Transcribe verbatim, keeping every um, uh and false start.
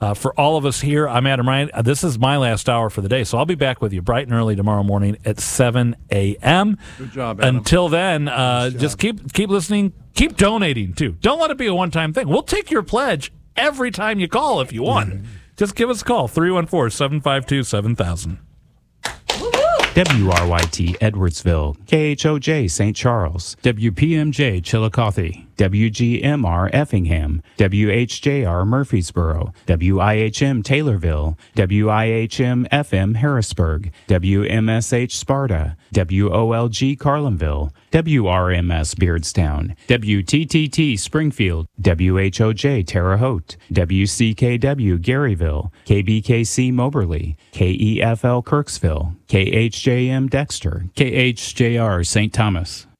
Uh, for all of us here, I'm Adam Ryan. Uh, This is my last hour for the day, so I'll be back with you bright and early tomorrow morning at seven a.m. Good job, Adam. Until then, uh, Nice just job. keep keep listening. Keep donating, too. Don't let it be a one-time thing. We'll take your pledge every time you call if you want. Just give us a call, three one four, seven five two, seven thousand. W R Y T Edwardsville, K H O J Saint Charles, W P M J Chillicothe, W G M R Effingham, W H J R Murfreesboro, W I H M Taylorville, W I H M F M Harrisburg, W M S H Sparta, W O L G Carlinville, W R M S Beardstown, W T T T Springfield, W H O J Terre Haute, W C K W Garyville, K B K C Moberly, K E F L Kirksville, K H J M Dexter, K H J R Saint Thomas.